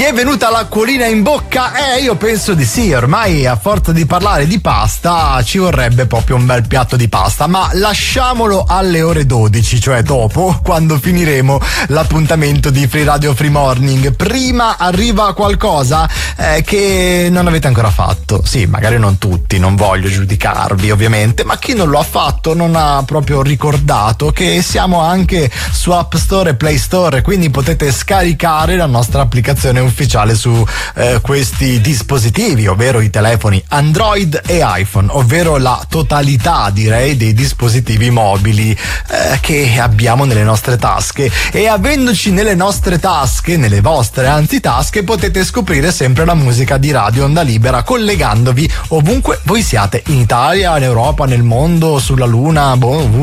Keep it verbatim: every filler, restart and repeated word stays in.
è venuta l'acquolina in bocca? Eh, io penso di sì, ormai a forza di parlare di pasta ci vorrebbe proprio un bel piatto di pasta, ma lasciamolo alle ore dodici, cioè dopo, quando finiremo l'appuntamento di Free Radio Free Morning. Prima arriva qualcosa eh, che non avete ancora fatto. Sì, magari non tutti, non voglio giudicarvi ovviamente, ma chi non lo ha fatto non ha proprio ricordato che siamo anche su App Store e Play Store, quindi potete scaricare la nostra applicazione ufficiale su eh, questi dispositivi, ovvero i telefoni Android e iPhone, ovvero la totalità, direi, dei dispositivi mobili eh, che abbiamo nelle nostre tasche. E avendoci nelle nostre tasche, nelle vostre anzi tasche, potete scoprire sempre la musica di Radio Onda Libera collegandovi ovunque voi siate, in Italia, in Europa, nel mondo, sulla Luna, boh,